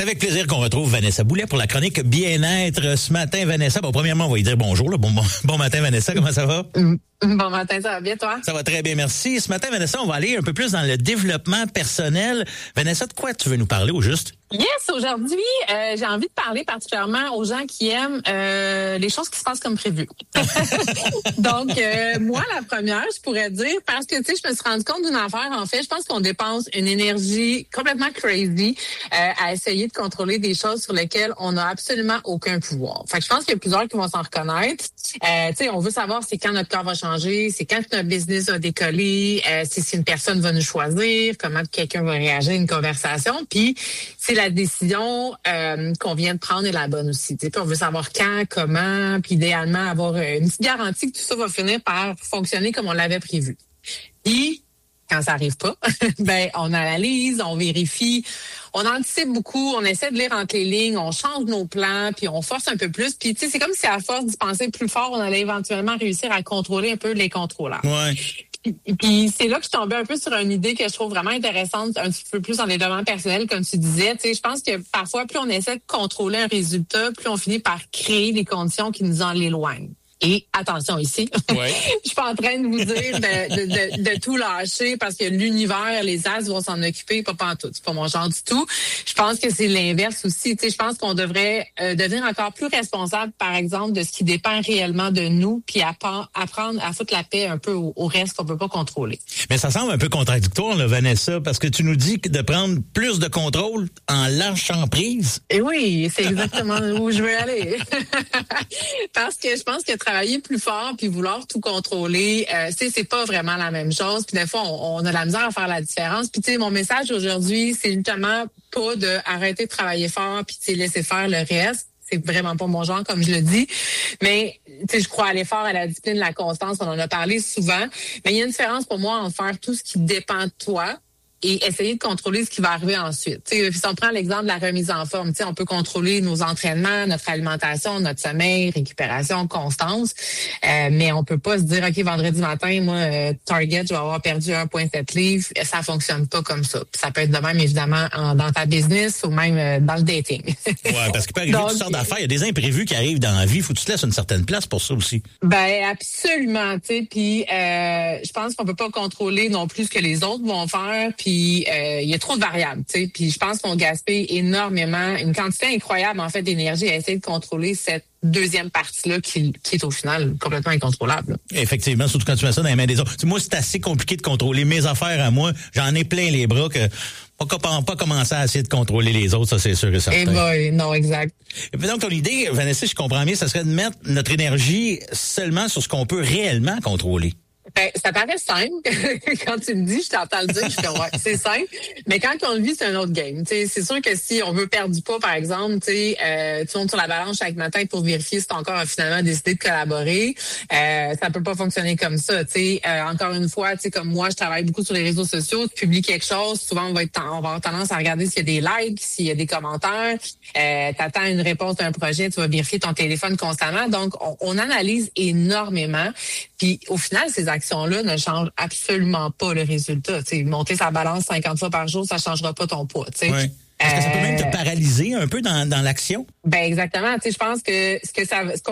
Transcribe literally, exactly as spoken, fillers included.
C'est avec plaisir qu'on retrouve Vanessa Boulet pour la chronique Bien-être ce matin. Vanessa, bon, premièrement, on va lui dire bonjour. Là. Bon, bon, bon matin, Vanessa, comment ça va? Bon matin, ça va bien, toi? Ça va très bien, merci. Ce matin, Vanessa, on va aller un peu plus dans le développement personnel. Vanessa, de quoi tu veux nous parler au juste? Yes, aujourd'hui, euh, j'ai envie de parler particulièrement aux gens qui aiment euh, les choses qui se passent comme prévu. Donc, euh, moi, la première, je pourrais dire, parce que, tu sais, je me suis rendu compte d'une affaire, en fait, je pense qu'on dépense une énergie complètement crazy euh, à essayer de contrôler des choses sur lesquelles on n'a absolument aucun pouvoir. Fait que je pense qu'il y a plusieurs qui vont s'en reconnaître. Euh, tu sais, on veut savoir c'est quand notre corps va changer, c'est quand notre business va décoller, euh, c'est si une personne va nous choisir, comment quelqu'un va réagir à une conversation, puis c'est la décision euh, qu'on vient de prendre est la bonne aussi. Puis on veut savoir quand, comment, puis idéalement avoir une petite garantie que tout ça va finir par fonctionner comme on l'avait prévu. Puis, quand ça arrive pas, ben on analyse, on vérifie, on anticipe beaucoup, on essaie de lire entre les lignes, on change nos plans, puis on force un peu plus. Puis tu sais, c'est comme si à force d'y penser plus fort, on allait éventuellement réussir à contrôler un peu les contrôleurs. Ouais. Puis c'est là que je tombais un peu sur une idée que je trouve vraiment intéressante, un petit peu plus dans les domaines personnels, comme tu disais. Tu sais, je pense que parfois, plus on essaie de contrôler un résultat, plus on finit par créer des conditions qui nous en l'éloignent. Et attention ici, ouais. Je suis pas en train de vous dire de, de, de, de tout lâcher parce que l'univers, les as vont s'en occuper, pas pantoute. C'est pas mon genre du tout. Je pense que c'est l'inverse aussi. Tu sais, je pense qu'on devrait euh, devenir encore plus responsable, par exemple, de ce qui dépend réellement de nous, puis apprendre à foutre la paix un peu au, au reste qu'on peut pas contrôler. Mais ça semble un peu contradictoire, là, Vanessa, parce que tu nous dis que de prendre plus de contrôle en lâchant prise. Et oui, c'est exactement où je veux aller. Parce que je pense que travailler plus fort puis vouloir tout contrôler, euh, c'est c'est pas vraiment la même chose. Puis des fois, on, on a la misère à faire la différence. Puis tu sais, mon message aujourd'hui, c'est justement pas de arrêter de travailler fort puis tu sais laisser faire le reste. C'est vraiment pas mon genre, comme je le dis. Mais, tu sais, je crois à l'effort, à la discipline, la constance. On en a parlé souvent. Mais il y a une différence pour moi en faire tout ce qui dépend de toi et essayer de contrôler ce qui va arriver ensuite. Tu sais, si on prend l'exemple de la remise en forme, tu sais, on peut contrôler nos entraînements, notre alimentation, notre sommeil, récupération, constance, euh, mais on peut pas se dire, OK, vendredi matin, moi, euh, Target, je vais avoir perdu un virgule sept livres. Ça fonctionne pas comme ça. Puis ça peut être de même, évidemment, en, dans ta business ou même euh, dans le dating. Ouais, parce qu'il peut arriver Donc, toutes sortes d'affaires. Il y a des imprévus qui arrivent dans la vie. Faut que tu te laisses une certaine place pour ça aussi. Ben absolument, tu sais. Puis euh, je pense qu'on peut pas contrôler non plus ce que les autres vont faire. Puis Puis euh, il y a trop de variables, tu sais. Puis je pense qu'on gaspille énormément, une quantité incroyable en fait d'énergie à essayer de contrôler cette deuxième partie-là qui, qui est au final complètement incontrôlable. Effectivement, surtout quand tu mets ça dans les mains des autres. Moi, c'est assez compliqué de contrôler mes affaires à moi. J'en ai plein les bras que pas, pas commencer à essayer de contrôler les autres, ça c'est sûr et certain. Eh ben, non, exact. Et puis donc ton idée, Vanessa, je comprends bien, ça serait de mettre notre énergie seulement sur ce qu'on peut réellement contrôler. Ben, ça paraît simple. Quand tu me dis, je t'entends le dire, je fais ouais, c'est simple. Mais quand on le vit, c'est un autre game. T'sais, c'est sûr que si on veut perdre du poids, par exemple, t'sais, euh, tu montes sur la balance chaque matin pour vérifier si ton corps a finalement décidé de collaborer. Euh, ça peut pas fonctionner comme ça. T'sais. Euh, encore une fois, t'sais, comme moi, je travaille beaucoup sur les réseaux sociaux. Tu publies quelque chose, souvent on va être on va avoir tendance à regarder s'il y a des likes, s'il y a des commentaires. Euh, tu attends une réponse d'un projet, tu vas vérifier ton téléphone constamment. Donc, on, on analyse énormément. Puis au final, ces actions-là ne changent absolument pas le résultat. T'sais, monter sa balance cinquante fois par jour, ça changera pas ton poids. T'sais. Ouais. Est-ce que ça peut même te paralyser un peu dans, dans l'action? Ben exactement. Tu sais, je pense que ce que ça, ce qu'on